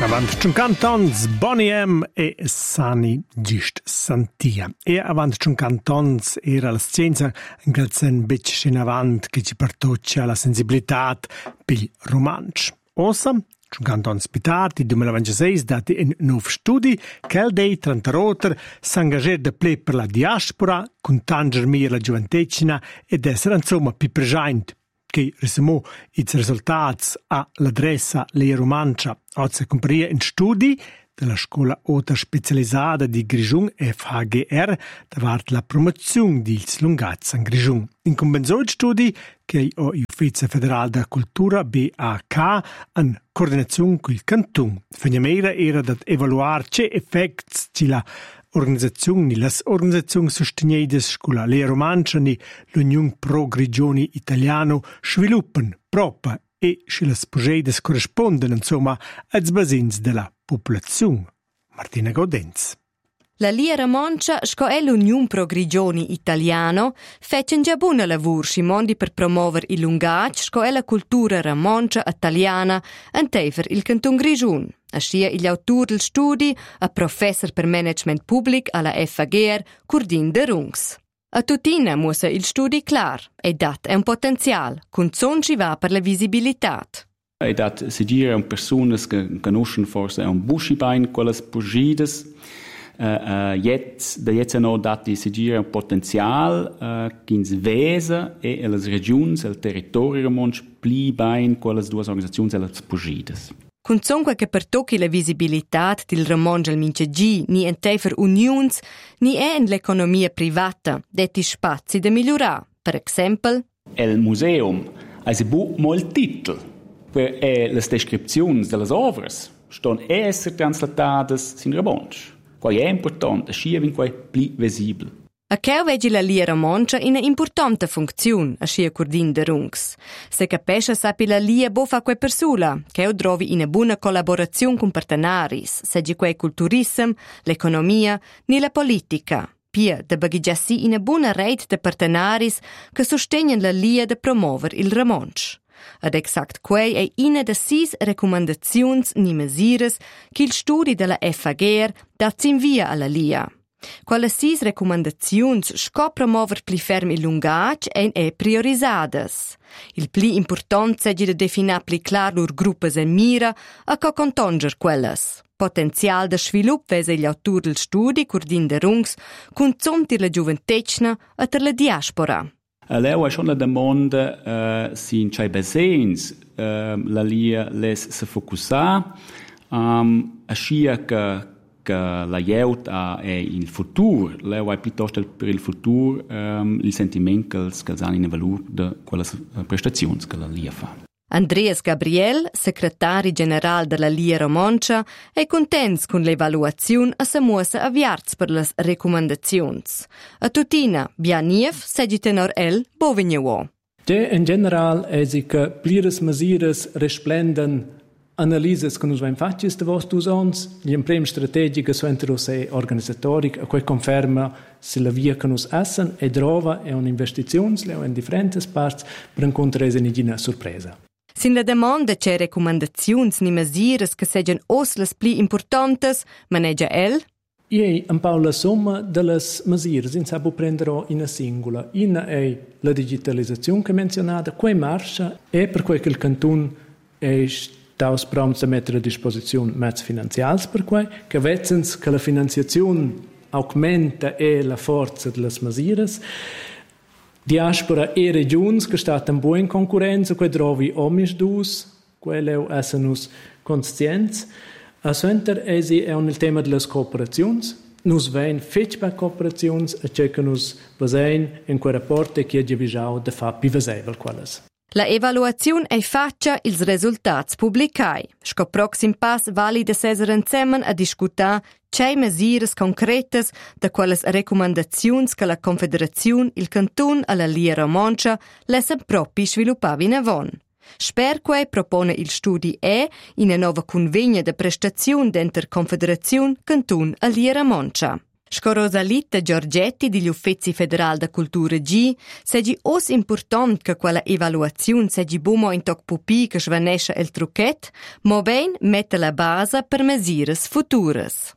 Avant 50 ans Boniem e Sani Gist Santia. E avant 50 ans era la scienza che sen bec in avant che ci partoccia la sensibilità pil romansch. Ossa 50 ans pitati, 2026, dati in nuovi studi, che il dei 30 roter s'engager de ple per la diaspora, con tanger mir la gioventecina ed essere insomma più presente, che resumò i risultati all'adressa Lea Romancia, oggi comparia in studi della scuola alta specializzata di Grigiun FHGR davanti la promozione di Lungazza in Grigiun. In convenzione studi che l'Ufficio Federale della Cultura BAK in coordinazione con il Canton. Finalmente era da evaluare che effetti la organizzazioni, le organizzazioni sostenute scuola Lea Romancia e l'Unione Pro Grigioni Italiano sviluppano proprio e se le spoglie corrispondono insomma ai basins della popolazione. Martina Gaudenz. La Lea Romancia e l'Unione Pro Grigioni Italiano fecero già buon lavoro mondi per promuovere il lungaggio e la cultura romancia italiana in tefer il Canton Grigiun. Ascia il autore del studi, a professor per management pubblic alla FHGR, Curdin de Rungs. A tutina musa il studi clar e dat è un potenzial, con son ci va per la visibilità. E dat si gira persone che conoscono forse un buscibein quelle spugides. Da jetzt no dati si gira un potenzial che svesa e le regioni, il territorio romansch pli bein quelle due organizzazioni le spugides. Con zonque che per tocchi la visibilità del romanzo al Mincegi, ni in tefer unions, ni è in l'economia privata, detti spazi da migliorare. Per esempio, il museum ha molti titoli, per le descrizioni delle opere stanno essere translatate in romanzo. Qual è importante, sia vinque pli visibile. A che vedi la Lea Romancia in un'importante funzione, a scia Curdin de Rungs. Se capisce sappi la Lea bo fa quei persula, che trovi in una buona collaborazione con partenaris, seggi quei culturism, l'economia, ni la politica. Pia, da bagigiassi in una buona rete de partenaris che sostengono la Lea de promuovere il romansch. Ad exact quei è una de 6 raccomandazioni ni mesures che il studi della FHGR dat invia alla Lea. Quelle 6 raccomandazioni sco promuover pli ferm il lungaggio e priorisadas. Il pli importante è di definire pli clar lur gruppes en mira a co contonger quelles. Potenzial de svilup vese gli autori del studi Curdin de Rungs con zonti la gioventecna e ter la diaspora. Leo è schon la domanda si in c'è basins la Lea les se focusa a scia che la aiuta è il futuro, lei è piuttosto per il futuro il sentimento che hanno in valore di quelle prestazioni che la Lea fa. Andreas Gabriel, segretario generale della Lea Romancia, è contento con l'evaluazione e si muossa avviarsi per le raccomandazioni. A tutina, Bianiev, seggi tenor el, bovignewo. In generale, è che plires mesures resplenden Analyses che noi abbiamo fatto da vostri usons, gli impremi strategici sono interesse organizzatori, a cui conferma se la via che noi essen e trova è un'investizione in differenti parti per incontrare una sorpresa. Sin la domanda c'è raccomandazioni ni misures che sejano os les pli importantes, maneggia el? Io un po' la somma delle misure, in sabo prenderò in una singola. Una è la digitalizzazione che menzionata, quei marcia e per cui il canton è staus pronto a mettere a disposizione mezzi finanziari per cui, che vedono che la finanziazione aumenta e la forza delle misure. Diaspora e regioni che stanno in buona concorrenza, che trovi omis dus, quello sono conscienti. A center è il tema delle cooperazioni. Noi abbiamo feedback cooperazioni e cercano di basare in quei rapporti che abbiamo già da fare più visibili quelles. La evaluazione è fatta ils risultati pubblicai. Sco proxim pass vali de essere insieme a discutere c'è misure concrete da quelle raccomandazioni che la Confederazione, il Canton e la Lea Romancia lassen propri sviluppare in avon. Sper che propone il studi in una nuova convegna de prestazione denter Confederazione, Canton e Lea Romancia. Rosalita Giorgetti degli Uffizi Federal da Cultura G seggi os important che quella evaluazione seggi bumo in toc pupi che svanesce il trucchet, ma ben mette la base per misures futuras.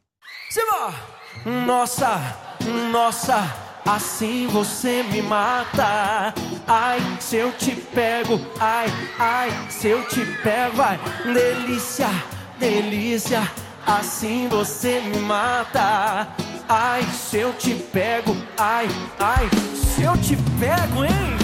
Nossa, assim você me mata. Ai, se eu te pego, ai, se eu te pego, ai, delícia, assim você me mata. Ai, se eu te pego, ai, se eu te pego, hein?